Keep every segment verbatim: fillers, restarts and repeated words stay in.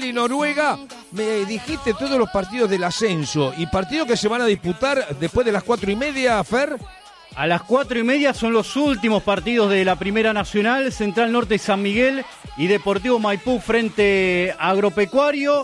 y Noruega. Me dijiste todos los partidos del ascenso y partidos que se van a disputar después de las cuatro y media, Fer. A las cuatro y media son los últimos partidos de la Primera Nacional, Central Norte y San Miguel y Deportivo Maipú frente a Agropecuario.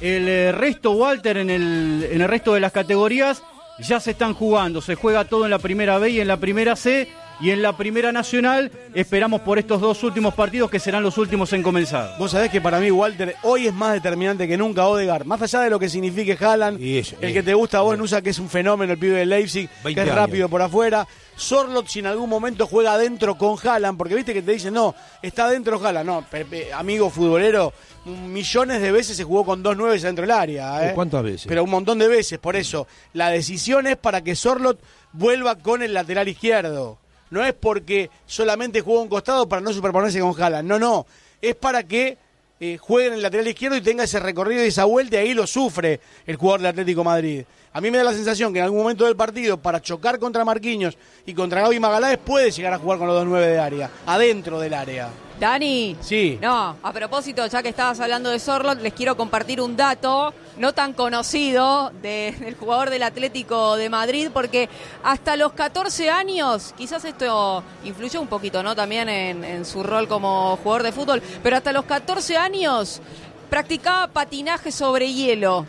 El resto, Walter, en el, en el resto de las categorías ya se están jugando. Se juega todo en la Primera B y en la Primera C. Y en la Primera Nacional esperamos por estos dos últimos partidos que serán los últimos en comenzar. Vos sabés que para mí, Walter, hoy es más determinante que nunca Odegaard. Más allá de lo que signifique Haaland, eso, el eh, que te gusta a vos, Nusa, que es un fenómeno, el pibe de Leipzig, que es rápido por afuera. Sorloth, si en algún momento juega adentro con Haaland, porque viste que te dicen, no, está adentro Haaland. No, Pepe, amigo futbolero, millones de veces se jugó con dos nueves adentro del área. ¿eh? ¿Cuántas veces? Pero un montón de veces, por eso. La decisión es para que Sorloth vuelva con el lateral izquierdo. No es porque solamente juega un costado para no superponerse con Haaland. No, no. Es para que eh, juegue en el lateral izquierdo y tenga ese recorrido y esa vuelta, y ahí lo sufre el jugador del Atlético Madrid. A mí me da la sensación que en algún momento del partido, para chocar contra Marquinhos y contra Gaby Magaláes, puede llegar a jugar con los dos nueve de área, adentro del área. Dani, sí. No, a propósito, ya que estabas hablando de Sorloth, les quiero compartir un dato no tan conocido de, del jugador del Atlético de Madrid, porque hasta los catorce años, quizás esto influyó un poquito, ¿no? También en, en su rol como jugador de fútbol, pero hasta los catorce años practicaba patinaje sobre hielo.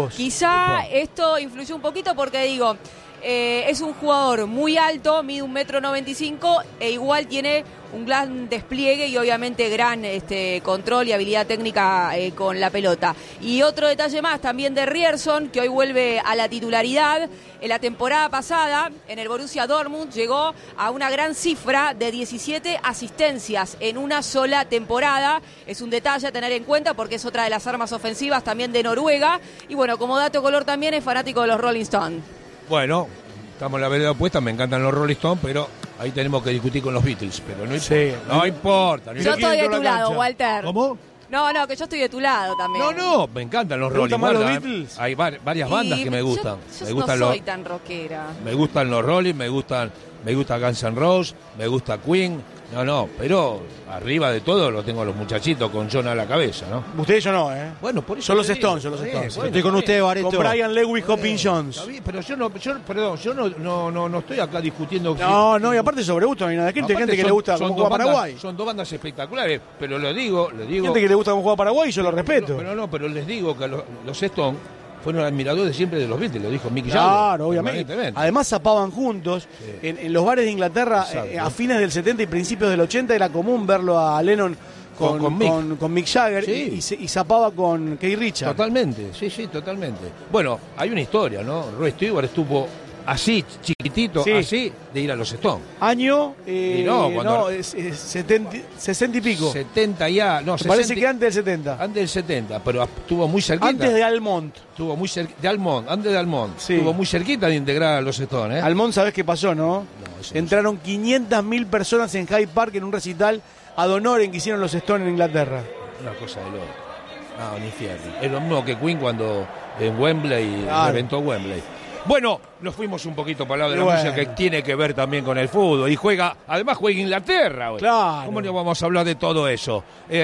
Quizá esto influyó un poquito porque, digo, eh, es un jugador muy alto, mide un metro noventa y cinco e igual tiene un gran despliegue y obviamente gran este, control y habilidad técnica eh, con la pelota. Y otro detalle más también de Ryerson, que hoy vuelve a la titularidad. En la temporada pasada, en el Borussia Dortmund, llegó a una gran cifra de diecisiete asistencias en una sola temporada. Es un detalle a tener en cuenta porque es otra de las armas ofensivas también de Noruega. Y bueno, como dato color también es fanático de los Rolling Stones. Bueno, estamos en la vereda opuesta, me encantan los Rolling Stones, pero ahí tenemos que discutir con los Beatles, pero no importa. Sí. No importa. No yo estoy de tu lado, Walter. ¿Cómo? No, no, que yo estoy de tu lado también. No, no, me encantan los Rolling Stones. ¿Los Beatles? Hay var- varias bandas y que me gustan. Yo, yo me gustan no soy los, tan rockera. Me gustan los Rolling, me gustan, me gusta Guns N' Roses, me gusta Queen. No, no, pero arriba de todo lo tengo a los muchachitos con John a la cabeza, ¿no? Ustedes yo no, ¿eh? Bueno, por eso son los te Stones, digo, son los bien, Stones. bueno, estoy con bien. usted, Bareto. Con Brian Lewis, Está Hopkins bien, Jones. está bien, pero yo no, yo, perdón, yo no, no, no, no estoy acá discutiendo. No, no, y aparte sobre gusto, no hay nada. Hay gente, gente que son, le gusta cómo juega bandas, Paraguay. Son dos bandas espectaculares, pero lo digo, le digo. Gente que le gusta cómo juega Paraguay, yo lo respeto. Pero, pero no, pero les digo que los, los Stones fueron admiradores siempre de los Beatles, lo dijo Mick Jagger. Claro, obviamente. Además zapaban juntos. Sí. En, en los bares de Inglaterra, eh, a fines del setenta y principios del ochenta, era común verlo a Lennon con, con, con, Mick. con, con Mick Jagger, sí. y, y, y zapaba con Keith Richards. Totalmente, sí, sí, totalmente. Bueno, hay una historia, ¿no? Rod Stewart estuvo así, chiquitito, sí. así, de ir a los Stones. Año, eh, no, cuando, no es, es setenta, sesenta y pico. setenta ya, no, Me sesenta, parece que antes del setenta. Antes del setenta, pero estuvo muy cerquita. Antes de Almont. Estuvo muy cerquita, de Almont, antes de Almont. Sí. Estuvo muy cerquita de integrar a los Stones, ¿eh? Almont, ¿sabés qué pasó, no? no Entraron no quinientas mil personas en Hyde Park en un recital ad honorem que hicieron los Stones en Inglaterra. Una cosa de loco. No, ni fíjate. Es lo mismo que Queen cuando en Wembley, claro. reventó Wembley. Bueno, nos fuimos un poquito para el lado de la bueno. música, que tiene que ver también con el fútbol. Y juega, además juega Inglaterra hoy. Claro. ¿Cómo no vamos a hablar de todo eso?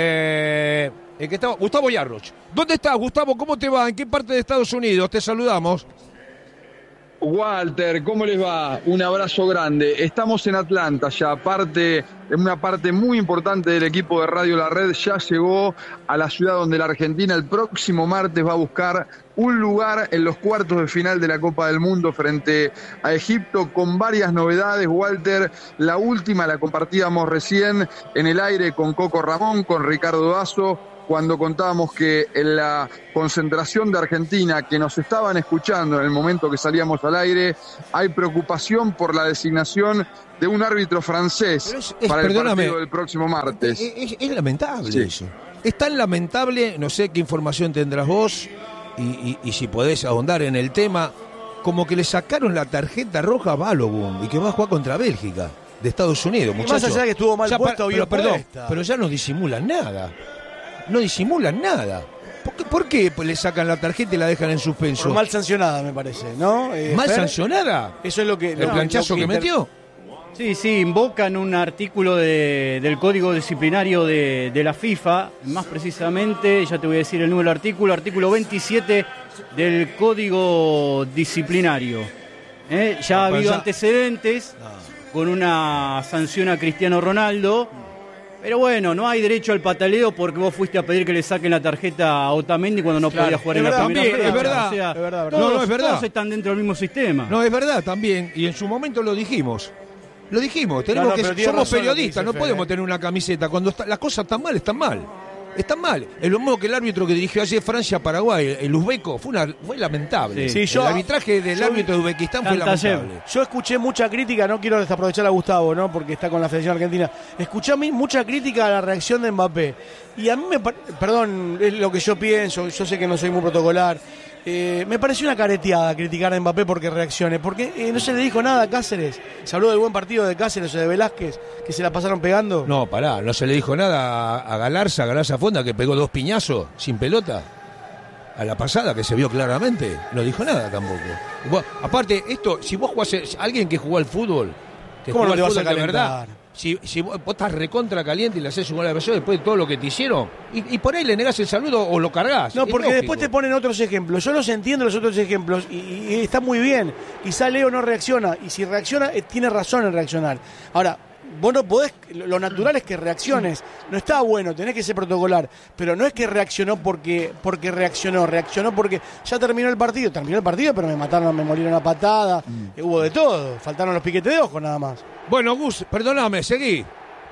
Eh, el que estaba, Gustavo Yarroch. ¿Dónde estás, Gustavo? ¿Cómo te va? ¿En qué parte de Estados Unidos? Te saludamos. Walter, ¿cómo les va? Un abrazo grande. Estamos en Atlanta ya, parte, una parte muy importante del equipo de Radio La Red ya llegó a la ciudad donde la Argentina el próximo martes va a buscar un lugar en los cuartos de final de la Copa del Mundo frente a Egipto con varias novedades. Walter, la última la compartíamos recién en el aire con Coco Ramón, con Ricardo Dazo, cuando contábamos que en la concentración de Argentina, que nos estaban escuchando en el momento que salíamos al aire, hay preocupación por la designación de un árbitro francés es, es, para el partido del próximo martes. Es, es, es lamentable sí. eso. Es tan lamentable, no sé qué información tendrás vos y, y, y si podés ahondar en el tema, como que le sacaron la tarjeta roja a Balogun y que va a jugar contra Bélgica, de Estados Unidos, muchachos. Más allá de que estuvo mal ya, puesto, pero, perdón, pero ya no disimulan nada. No disimulan nada. ¿Por qué, ¿Por qué le sacan la tarjeta y la dejan en suspenso? Por mal sancionada, me parece, ¿no? Eh, ¿Mal Fer? sancionada? Eso es lo que... ¿El no, planchazo lo que, que inter... metió? Sí, sí, invocan un artículo de, del Código Disciplinario de, de la FIFA, más precisamente, ya te voy a decir el número del artículo, artículo veintisiete del Código Disciplinario. ¿Eh? Ya ha habido antecedentes con una sanción a Cristiano Ronaldo, pero bueno, no hay derecho al pataleo porque vos fuiste a pedir que le saquen la tarjeta a Otamendi cuando no claro, podía jugar en la verdad, primera fecha. Es verdad, o sea, es verdad, todos, no, no, es verdad. Todos están dentro del mismo sistema. No, es verdad también, y en su momento lo dijimos. Lo dijimos, tenemos no, no, que somos periodistas, no Fede. podemos tener una camiseta. Cuando está, las cosas están mal, están mal. Están mal. Es lo mismo que el árbitro que dirigió ayer Francia-Paraguay, el uzbeco, fue, una, fue lamentable. Sí. Sí, yo- el arbitraje del yo- árbitro de Uzbekistán fue Tantayev. lamentable. Yo escuché mucha crítica, no quiero desaprovechar a Gustavo, ¿no? Porque está con la Federación Argentina. Escuché a mí mucha crítica a la reacción de Mbappé. Y a mí me par- perdón, es lo que yo pienso, yo sé que no soy muy protocolar. Eh, me pareció una careteada criticar a Mbappé porque reaccione, porque eh, no se le dijo nada a Cáceres. Se habló del buen partido de Cáceres o de Velázquez, que se la pasaron pegando. No, pará, no se le dijo nada a, a Galarza, a Galarza Fonda, que pegó dos piñazos sin pelota. A la pasada, que se vio claramente. No dijo nada tampoco. Vos, aparte, esto, si vos jugás, alguien que jugó al fútbol, que ¿Cómo jugó no te al vas a fútbol de calentar? verdad, si, si vos, vos estás recontra caliente y le haces un gol a la persona después de todo lo que te hicieron, y, y por ahí le negás el saludo o lo cargás. No, Es porque lógico. después te ponen otros ejemplos. Yo los entiendo los otros ejemplos y, y- y está muy bien. Quizá Leo no reacciona y si reacciona, eh, tiene razón en reaccionar. Ahora, vos no podés, lo lo natural es que reacciones. No está bueno, tenés que ser protocolar. Pero no es que reaccionó porque, porque reaccionó, reaccionó porque ya terminó el partido. Terminó el partido, pero me mataron, me molieron a patada. Mm. Eh, hubo de todo. Faltaron los piquetes de ojo nada más. Bueno, Gus, perdóname, seguí.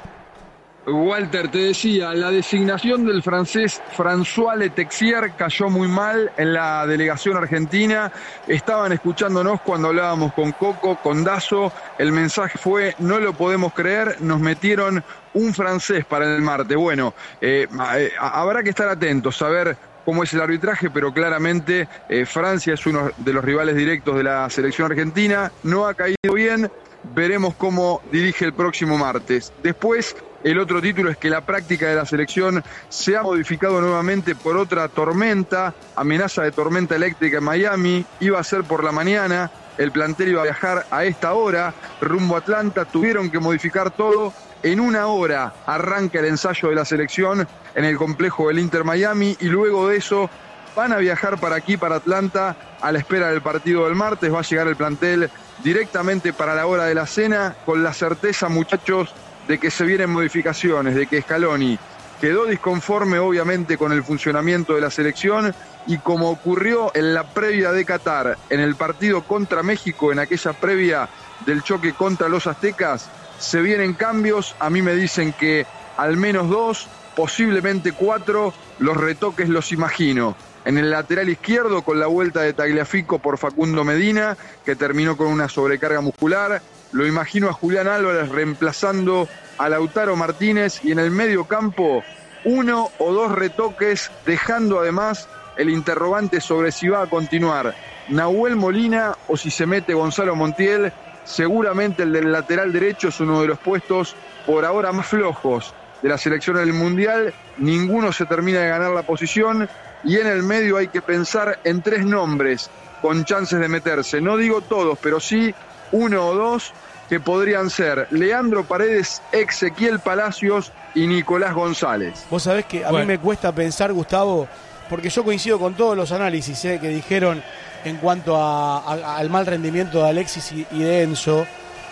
Walter, te decía, la designación del francés François Letexier cayó muy mal en la delegación argentina. Estaban escuchándonos cuando hablábamos con Coco, con Dazo. El mensaje fue, no lo podemos creer, nos metieron un francés para el martes. Bueno, eh, eh, habrá que estar atentos, a ver cómo es el arbitraje, pero claramente eh, Francia es uno de los rivales directos de la selección argentina. No ha caído bien. Veremos cómo dirige el próximo martes. Después, el otro título es que la práctica de la selección se ha modificado nuevamente por otra tormenta, amenaza de tormenta eléctrica en Miami, iba a ser por la mañana, el plantel iba a viajar a esta hora, rumbo a Atlanta, tuvieron que modificar todo. En una hora arranca el ensayo de la selección en el complejo del Inter Miami y luego de eso van a viajar para aquí, para Atlanta, a la espera del partido del martes. Va a llegar el plantel directamente para la hora de la cena, con la certeza, muchachos, de que se vienen modificaciones, de que Scaloni quedó disconforme, obviamente, con el funcionamiento de la selección, y como ocurrió en la previa de Qatar, en el partido contra México, en aquella previa del choque contra los aztecas, se vienen cambios. A mí me dicen que al menos dos, posiblemente cuatro, los retoques los imagino. En el lateral izquierdo, con la vuelta de Tagliafico por Facundo Medina, que terminó con una sobrecarga muscular. Lo imagino a Julián Álvarez reemplazando a Lautaro Martínez. Y en el medio campo, uno o dos retoques, dejando además el interrogante sobre si va a continuar Nahuel Molina o si se mete Gonzalo Montiel. Seguramente el del lateral derecho es uno de los puestos por ahora más flojos de la selección del Mundial. Ninguno se termina de ganar la posición. Y en el medio hay que pensar en tres nombres con chances de meterse. No digo todos, pero sí uno o dos que podrían ser Leandro Paredes, Ezequiel Palacios y Nicolás González. Vos sabés que a Bueno. mí me cuesta pensar, Gustavo, porque yo coincido con todos los análisis eh, que dijeron en cuanto a- a- al mal rendimiento de Alexis y, y de Enzo,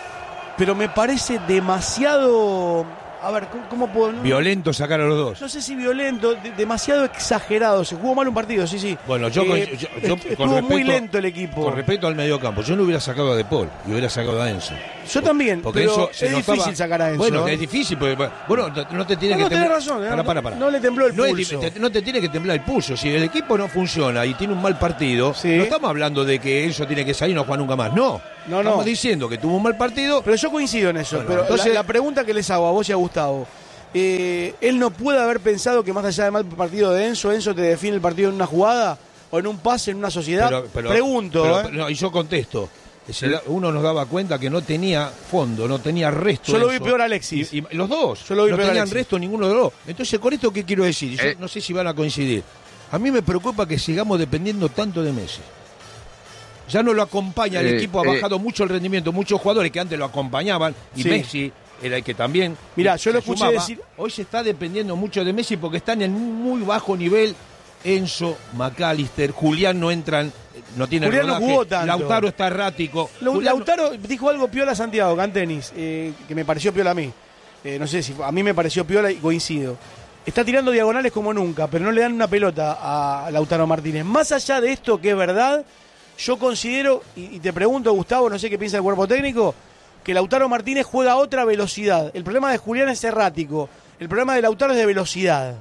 pero me parece demasiado... A ver, ¿cómo, cómo puedo...? No, Violento sacar a los dos. no sé si violento, de- demasiado exagerado. Se jugó mal un partido, sí, sí. Bueno, yo, Eh, con- yo- yo est- con estuvo muy respecto- lento el equipo. Con respecto al mediocampo, yo no hubiera sacado a De Paul y hubiera sacado a Enzo. Yo también, Porque pero eso es se notaba- difícil sacar a Enzo. Bueno, ¿eh? es difícil, porque bueno, no te tiene No, que no, tenés temblar. razón, ¿eh? Para, para, para. No le tembló el No, es pulso. di- te- no te tiene que temblar el pulso. Si el equipo no funciona y tiene un mal partido, Sí. no estamos hablando de que Enzo tiene que salir y no juega nunca más. No. No, no. Estamos diciendo que tuvo un mal partido. Pero yo coincido en eso. Bueno, pero entonces- la, la pregunta que les hago a vos y a Gustavo, eh, él no puede haber pensado que más allá del mal partido de Enzo, Enzo te define el partido en una jugada o en un pase, en una sociedad. Pero- pero- Pregunto, pero- ¿eh? no, y yo contesto. Se da- Uno nos daba cuenta que no tenía fondo, no tenía resto. Yo lo vi Enzo. peor a Alexis. Y, y los dos. Yo lo vi no peor a tenían Alexis. resto ninguno de los dos. Entonces, ¿con esto qué quiero decir? Yo Eh. no sé si van a coincidir. A mí me preocupa que sigamos dependiendo tanto de Messi. Ya no lo acompaña, el Eh, equipo ha eh. bajado mucho el rendimiento, muchos jugadores que antes lo acompañaban, y Sí. Messi era el que también Mirá, yo lo se escuché sumaba. decir- Hoy se está dependiendo mucho de Messi porque están en un muy bajo nivel. Enzo, McAllister, Julián no entran, no tienen Julián no rodaje. jugó tanto. Lautaro está errático. Lau- Julián no- Lautaro dijo algo piola a Santiago Cantenis, eh, que me pareció piola a mí. Eh, no sé si a mí me pareció piola y coincido. Está tirando diagonales como nunca, pero no le dan una pelota a Lautaro Martínez. Más allá de esto, que es verdad, yo considero, y, y te pregunto, Gustavo, no sé qué piensa el cuerpo técnico, que Lautaro Martínez juega a otra velocidad. El problema de Julián es errático, el problema de Lautaro es de velocidad.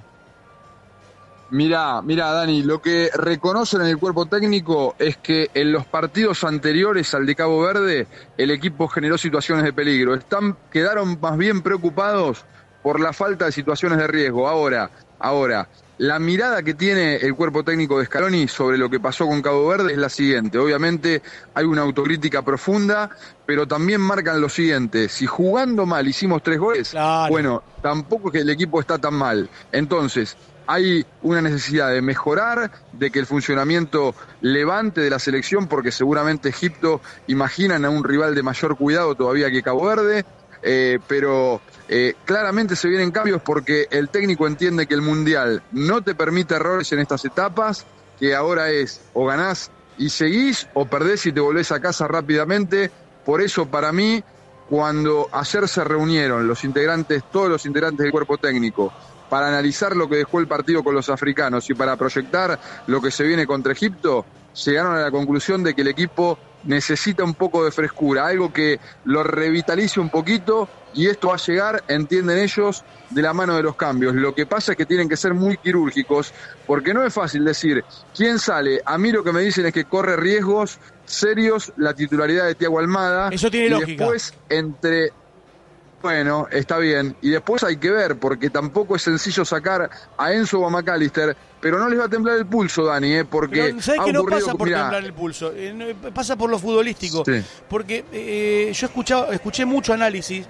Mirá, mirá, Dani, lo que reconocen en el cuerpo técnico es que en los partidos anteriores al de Cabo Verde, el equipo generó situaciones de peligro. Están, quedaron más bien preocupados por la falta de situaciones de riesgo. Ahora, ahora, la mirada que tiene el cuerpo técnico de Scaloni sobre lo que pasó con Cabo Verde es la siguiente. Obviamente hay una autocrítica profunda, pero también marcan lo siguiente. Si jugando mal hicimos tres goles, Claro. bueno, tampoco es que el equipo está tan mal. Entonces, hay una necesidad de mejorar, de que el funcionamiento levante de la selección, porque seguramente Egipto imaginan a un rival de mayor cuidado todavía que Cabo Verde, eh, pero eh, claramente se vienen cambios porque el técnico entiende que el Mundial no te permite errores en estas etapas, que ahora es o ganás y seguís, o perdés y te volvés a casa rápidamente. Por eso, para mí, cuando ayer se reunieron los integrantes, todos los integrantes del cuerpo técnico, para analizar lo que dejó el partido con los africanos y para proyectar lo que se viene contra Egipto, llegaron a la conclusión de que el equipo necesita un poco de frescura, algo que lo revitalice un poquito, y esto va a llegar, entienden ellos, de la mano de los cambios. Lo que pasa es que tienen que ser muy quirúrgicos, porque no es fácil decir quién sale. A mí lo que me dicen es que corre riesgos serios la titularidad de Thiago Almada. Eso tiene y lógica. Después, entre... Bueno, está bien. Y después hay que ver, porque tampoco es sencillo sacar a Enzo o a McAllister, pero no les va a temblar el pulso, Dani, ¿eh? Porque Pero, ¿sabes ha que no ocurrido- pasa por mirá, temblar el pulso? Eh, no, pasa por lo futbolístico. Sí. Porque eh, yo he escuchado, escuché mucho análisis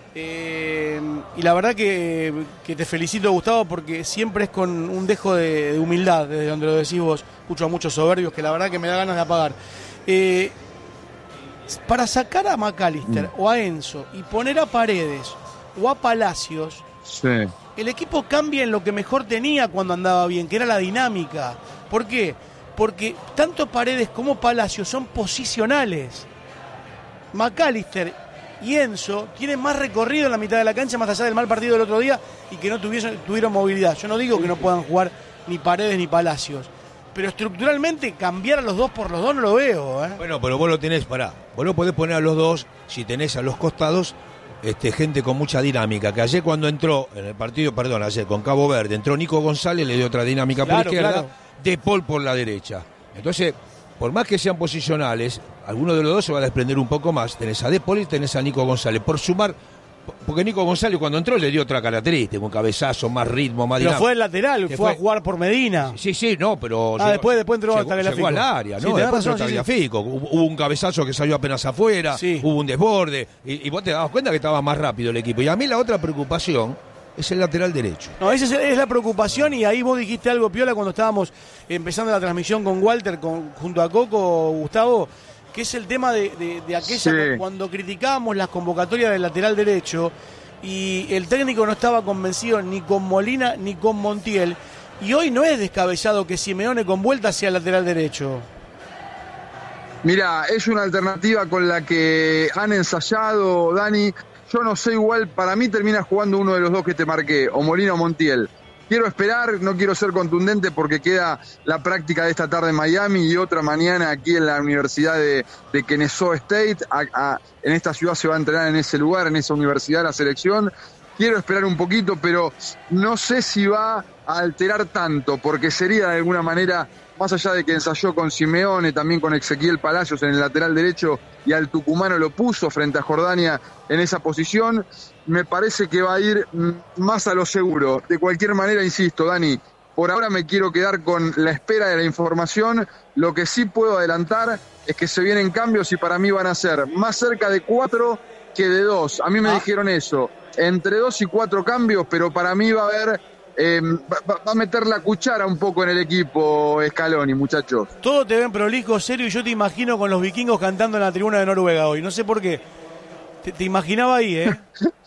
eh, y la verdad que, que te felicito, Gustavo, porque siempre es con un dejo de, de humildad, desde donde lo decís vos. Escucho a muchos soberbios que la verdad que me da ganas de apagar. Eh, para sacar a McAllister Mm. o a Enzo y poner a Paredes o a Palacios, Sí. el equipo cambia en lo que mejor tenía cuando andaba bien, que era la dinámica. ¿Por qué? Porque tanto Paredes como Palacios son posicionales. McAllister y Enzo tienen más recorrido en la mitad de la cancha, más allá del mal partido del otro día, y que no tuviesen, tuvieron movilidad. Yo no digo que no puedan jugar ni Paredes ni Palacios, pero estructuralmente cambiar a los dos por los dos no lo veo, ¿eh? Bueno, pero vos lo tenés, pará. Vos lo podés poner a los dos, si tenés a los costados este, gente con mucha dinámica. Que ayer cuando entró en el partido, perdón, ayer con Cabo Verde, entró Nico González, le dio otra dinámica Claro, por izquierda, claro. De Paul por la derecha. Entonces, por más que sean posicionales, alguno de los dos se va a desprender un poco más. Tenés a De Paul y tenés a Nico González. Por sumar, porque Nico González cuando entró le dio otra característica, un cabezazo, más ritmo, más Pero dinámica. fue el lateral, Que fue, fue- a jugar por Medina. Sí, sí, no, pero... Ah, después- después entró llegó, Tagliafico. llegó al área, Sí, ¿no? tenés Después razón, entró sí, sí. Tagliafico. Hubo, hubo un cabezazo que salió apenas afuera, Sí. hubo un desborde, y, y vos te dabas cuenta que estaba más rápido el equipo. Y a mí la otra preocupación es el lateral derecho. No, esa es, es la preocupación, y ahí vos dijiste algo, Piola, cuando estábamos empezando la transmisión con Walter, con, junto a Coco, Gustavo, que es el tema de, de, de aquella, Sí. cuando criticábamos las convocatorias del lateral derecho, y el técnico no estaba convencido ni con Molina ni con Montiel, y hoy no es descabellado que Simeone con vuelta sea lateral derecho. Mira, es una alternativa con la que han ensayado, Dani. Yo no sé, igual, para mí termina jugando uno de los dos que te marqué, o Molina o Montiel. Quiero esperar, no quiero ser contundente porque queda la práctica de esta tarde en Miami y otra mañana aquí en la Universidad de, de Kennesaw State. A, a, en esta ciudad se va a entrenar en ese lugar, en esa universidad, la selección. Quiero esperar un poquito, pero no sé si va a alterar tanto, porque sería de alguna manera, más allá de que ensayó con Simeone, también con Ezequiel Palacios en el lateral derecho, y al tucumano lo puso frente a Jordania en esa posición, me parece que va a ir más a lo seguro. De cualquier manera, insisto, Dani, por ahora me quiero quedar con la espera de la información. Lo que sí puedo adelantar es que se vienen cambios y para mí van a ser más cerca de cuatro que de dos. A mí me Ah. dijeron eso, entre dos y cuatro cambios, pero para mí va a haber eh, va, va a meter la cuchara un poco en el equipo Scaloni, muchachos. Todo te ven prolijo, serio, y yo te imagino con los vikingos cantando en la tribuna de Noruega hoy. No sé por qué. Te, te imaginaba ahí, ¿eh?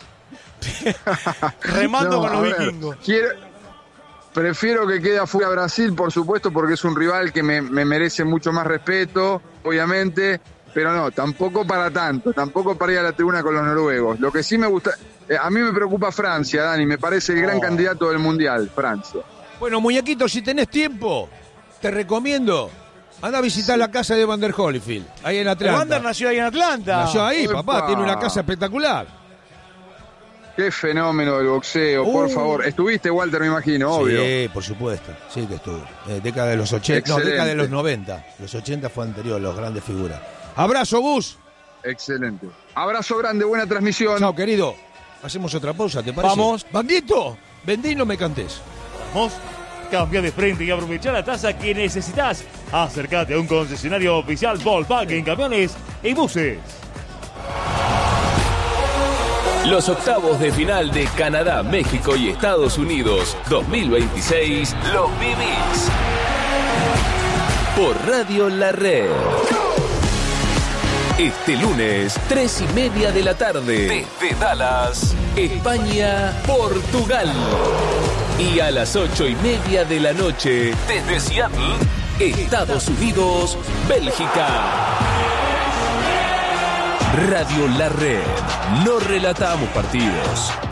Remando No, con los a ver, vikingos. quiero- prefiero que quede afuera Brasil, por supuesto, porque es un rival que me, me merece mucho más respeto, obviamente, pero no, tampoco para tanto, tampoco para ir a la tribuna con los noruegos. Lo que sí me gusta, eh, a mí me preocupa Francia, Dani, me parece el gran Oh. candidato del Mundial, Francia. Bueno, muñequito, si tenés tiempo, te recomiendo, anda a visitar la casa de Vander Holyfield, ahí en Atlanta. Wander nació ahí en Atlanta. Nació ahí, Epa. papá, tiene una casa espectacular. Qué fenómeno del boxeo, por Uh. favor. Estuviste, Walter, me imagino, obvio. Sí, por supuesto, sí que estuvo. Eh, década de los ochenta, no, Excelente. década de los noventa. Los ochenta fue anterior, los grandes figuras. Abrazo, Gus. Excelente. Abrazo grande, buena transmisión. Chao, querido. Hacemos otra pausa, ¿te parece? Vamos. Banguito, vendí y no me cantes. Vamos, cambia de frente y aprovecha la tasa que necesitas. Acércate a un concesionario oficial Volkswagen en camiones y buses. Los octavos de final de Canadá, México y Estados Unidos dos mil veintiséis los vivís por Radio La Red. Este lunes, tres y media de la tarde, desde Dallas, España, Portugal. Y a las ocho y media de la noche, desde Seattle, Estados Unidos, Bélgica. Radio La Red. No relatamos partidos,